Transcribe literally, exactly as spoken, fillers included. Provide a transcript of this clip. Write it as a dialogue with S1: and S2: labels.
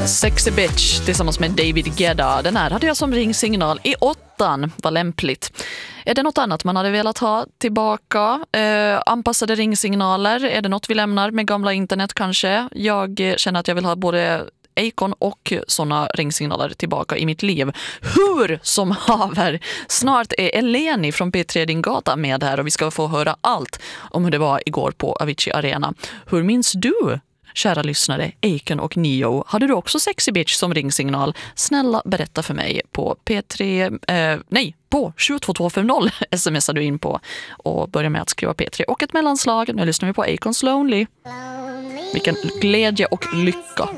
S1: Sexy Bitch tillsammans med David Guetta. Den här hade jag som ringsignal i åttan. Var lämpligt. Är det något annat man hade velat ha tillbaka? Eh, anpassade ringsignaler? Är det något vi lämnar med gamla internet kanske? Jag känner att jag vill ha både Acon och såna ringsignaler tillbaka i mitt liv. Hur som haver. Snart är Eleni från P tre Din Gata med här och vi ska få höra allt om hur det var igår på Avicii Arena. Hur minns du, kära lyssnare, Acon och Neo? Hade du också Sexy Bitch som ringsignal? Snälla berätta för mig på P tre, eh, nej, på sju två två fem noll smsar du in på och börja med att skriva P tre och ett mellanslag. Nu lyssnar vi på Acon's Lonely. Vilken glädje och lycka.